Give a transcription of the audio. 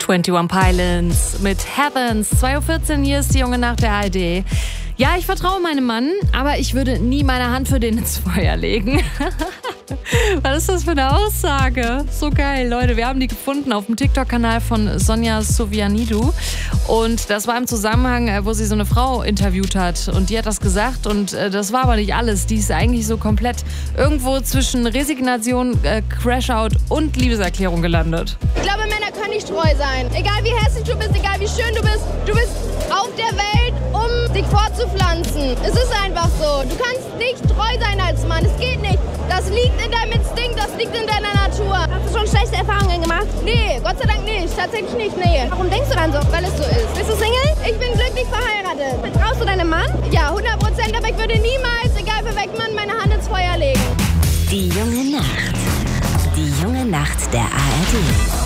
21 Pilots mit Heavens. 2:14 Uhr, hier ist die junge Nacht der ARD. Ja, ich vertraue meinem Mann, aber ich würde nie meine Hand für den ins Feuer legen. Was ist das für eine Aussage? So geil, Leute. Wir haben die gefunden auf dem TikTok-Kanal von Sonja Sovianidou. Und das war im Zusammenhang, wo sie so eine Frau interviewt hat. Und die hat das gesagt. Und das war aber nicht alles. Die ist eigentlich so komplett irgendwo zwischen Resignation, Crashout und Liebeserklärung gelandet. Ich glaube, Männer können nicht treu sein. Egal wie hässlich du bist, egal wie schön du bist auf der Welt, um dich fortzupflanzen. Es ist einfach so. Du kannst nicht treu sein als Mann. Es geht nicht. Das liegt in deinem Instinkt, das liegt in deiner Natur. Hast du schon schlechte Erfahrungen gemacht? Nee, Gott sei Dank nicht. Tatsächlich nicht, nee. Warum denkst du dann so? Weil es so ist. Bist du Single? Ich bin glücklich verheiratet. Vertraust du deinem Mann? Ja, 100%, aber ich würde niemals, egal für welchen Mann, meine Hand ins Feuer legen. Die junge Nacht. Die junge Nacht der ARD.